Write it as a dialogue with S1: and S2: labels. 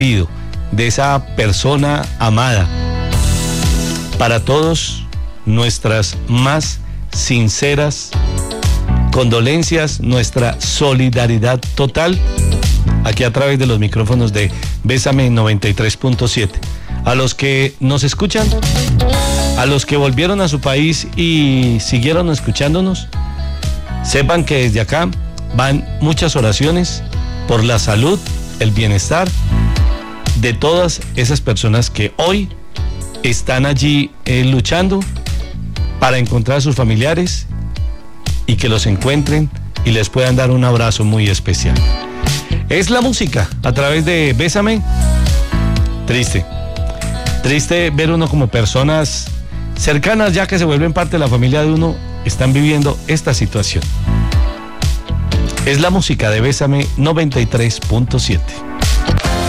S1: de esa persona amada. Para todos, nuestras más sinceras condolencias, nuestra solidaridad total, aquí a través de los micrófonos de Bésame 93.7. A los que nos escuchan, a los que volvieron a su país y siguieron escuchándonos, sepan que desde acá van muchas oraciones por la salud, el bienestar de todas esas personas que hoy están allí luchando para encontrar a sus familiares y que los encuentren y les puedan dar un abrazo muy especial. Es la música a través de Bésame. Triste ver uno como personas cercanas, ya que se vuelven parte de la familia de uno, están viviendo esta situación. Es la música de Bésame 93.7.